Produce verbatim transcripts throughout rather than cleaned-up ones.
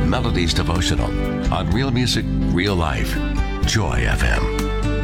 Melodies Devotional on Real Music, Real Life. Joy F M.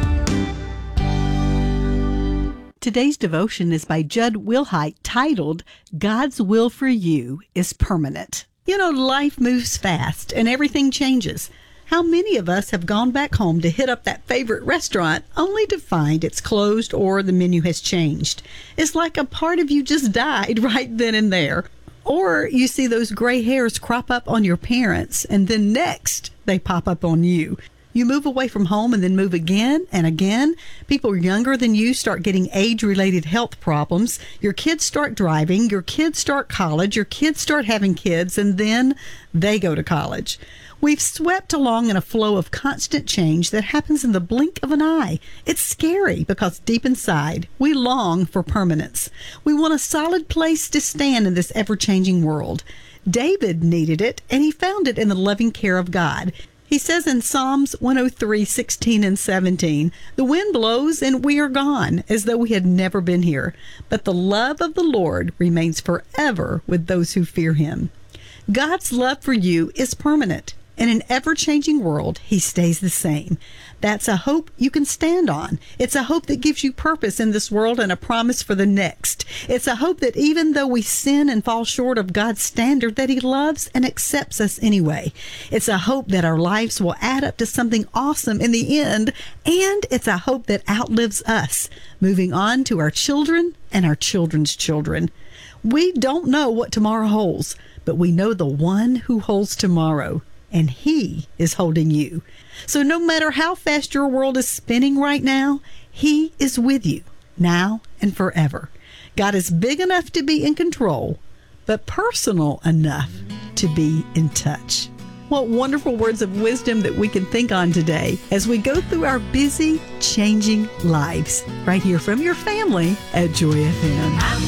Today's devotion is by Judd Wilhite, titled, God's Will for You is Permanent. You know, life moves fast and everything changes. How many of us have gone back home to hit up that favorite restaurant only to find it's closed or the menu has changed? It's like a part of you just died right then and there. Or you see those gray hairs crop up on your parents, and then next they pop up on you. You move away from home and then move again and again. People younger than you start getting age-related health problems. Your kids start driving. Your kids start college. Your kids start having kids, and then they go to college. We've swept along in a flow of constant change that happens in the blink of an eye. It's scary because deep inside, we long for permanence. We want a solid place to stand in this ever-changing world. David needed it, and he found it in the loving care of God. He says in Psalms one oh three, sixteen and seventeen, the wind blows and we are gone, as though we had never been here. But the love of the Lord remains forever with those who fear him. God's love for you is permanent. In an ever-changing world, he stays the same. That's a hope you can stand on. It's a hope that gives you purpose in this world and a promise for the next. It's a hope that even though we sin and fall short of God's standard, that he loves and accepts us anyway. It's a hope that our lives will add up to something awesome in the end, and it's a hope that outlives us, moving on to our children and our children's children. We don't know what tomorrow holds, but we know the one who holds tomorrow. And he is holding you. So no matter how fast your world is spinning right now, he is with you now and forever. God is big enough to be in control, but personal enough to be in touch. What wonderful words of wisdom that we can think on today as we go through our busy, changing lives. Right here from your family at Joy F M.